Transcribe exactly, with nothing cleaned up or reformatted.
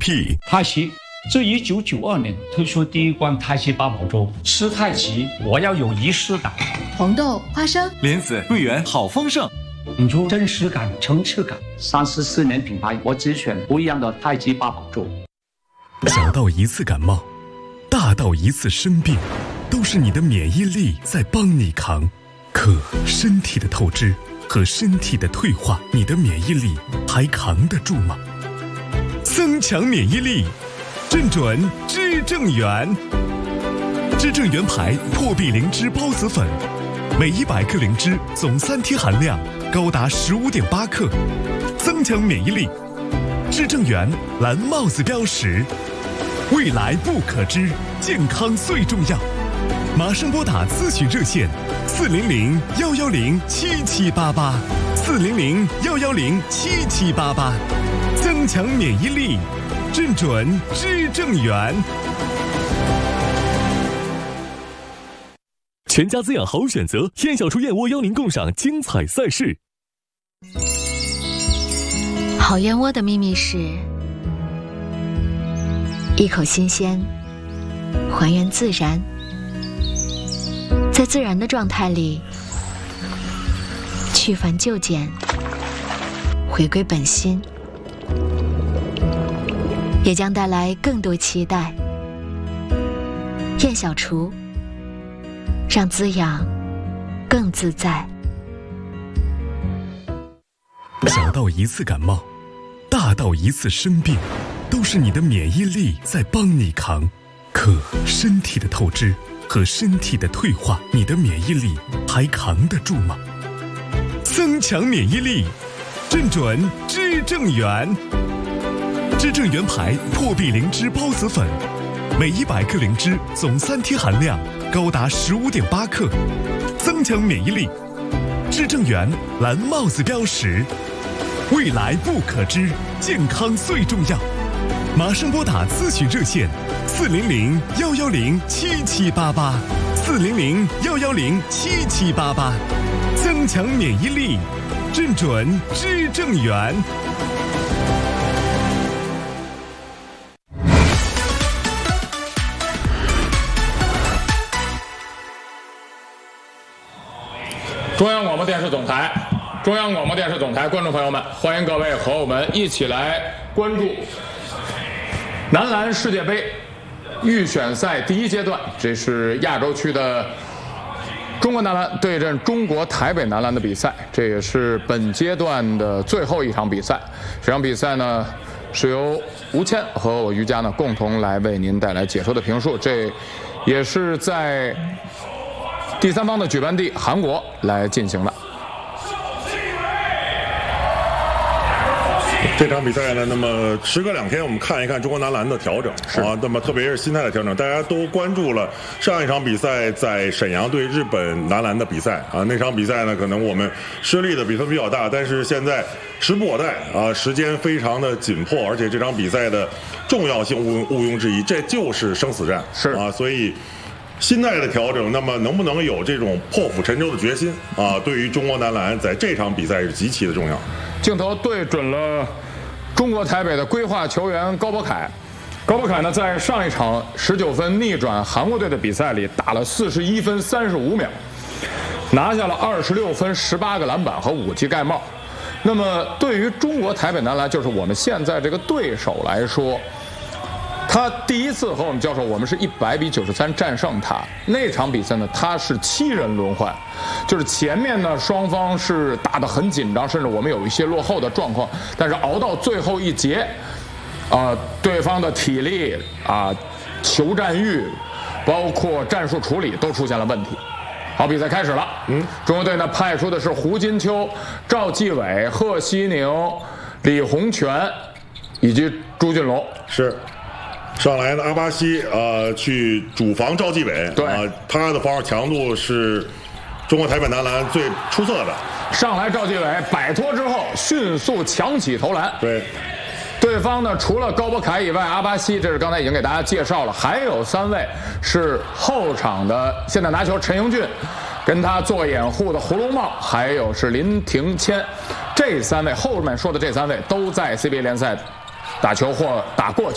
P。 太极自一九九二年推出第一罐太极八宝粥，吃太极我要有仪式感。 红豆、花生、 莲子、桂圆好丰盛， 引出真实感、层次感。三十四年品牌，我只选不一样的太极八宝粥。 小到一次感冒，大到一次生病，都是你的免疫力在帮你扛。可身体的透支和身体的退化，你的免疫力还扛得住吗？增强免疫力，正准知正元。知正元牌破壁灵芝孢子粉，每一百克灵芝总三贴含量高达十五点八克，增强免疫力。知正元蓝帽子标识，未来不可知，健康最重要。马上拨打咨询热线四零零幺幺零七七八八，四零零幺幺零七七八八，增强免疫力，正准知正元。 全家滋养好选择，燕小厨燕窝邀您共赏精彩赛事。 好燕窝的秘密是一口新鲜，还原自然，在自然的状态里去繁就简，回归本心，也将带来更多期待。燕小厨，让滋养更自在。 小到一次感冒，大到一次生病，都是你的免疫力在帮你扛。可身体的透支和身体的退化，你的免疫力还扛得住吗？增强免疫力，正准知正元。知正元牌破壁灵芝孢子粉，每一百克灵芝总三贴含量高达十五点八克，增强免疫力。知正元蓝帽子标识，未来不可知，健康最重要。马上拨打咨询热线四零零幺幺零七七八八，四零零幺幺零七七八八，增强免疫力，正准知正元。 中央广播电视总台，中央广播电视总台观众朋友们，欢迎各位和我们一起来关注男篮世界杯预选赛第一阶段，这是亚洲区的中国男篮对阵中国台北男篮的比赛，这也是本阶段的最后一场比赛。这场比赛呢，是由吴谦和我于佳呢共同来为您带来解说的评述，这也是在第三方的举办地韩国来进行的。 这场比赛呢，那么时隔两天，我们看一看中国男篮的调整啊，那么特别是心态的调整，大家都关注了上一场比赛在沈阳对日本男篮的比赛啊，那场比赛呢，可能我们失利的比分比较大，但是现在时不我待啊，时间非常的紧迫，而且这场比赛的重要性毋毋庸置疑，这就是生死战， 是啊， 所以心态的调整，那么能不能有这种破釜沉舟的决心啊？对于中国男篮在这场比赛是极其的重要。 镜头对准了中国台北的规划球员高博凯。高博凯呢，在上一场十九分逆转韩国队的比赛里，打了四十一分三十五秒，拿下了二十六分、十八个篮板和五记盖帽。那么，对于中国台北男篮，就是我们现在这个对手来说，他第一次和我们交手，我们是一百比九十三战胜他。那场比赛呢，他是七人轮换，就是前面呢双方是打得很紧张，甚至我们有一些落后的状况，但是熬到最后一节，啊、呃，对方的体力啊、球战欲，包括战术处理都出现了问题。好，比赛开始了。嗯，中国队呢派出的是胡金秋、赵继伟、贺西宁、李洪权以及朱俊龙。 是。上来呢，阿巴西呃去主防赵继伟， 对、 呃，他的防守强度是中国台北男篮最出色的。 上来赵继伟摆脱之后，迅速抢起投篮。 对， 对方呢除了高博凯以外，阿巴西这是刚才已经给大家介绍了，还有三位是后场的现在拿球陈英俊，跟他做掩护的胡龙茂，还有是林庭谦，这三位后面说的这三位都在 C B A 联赛打球或打过球。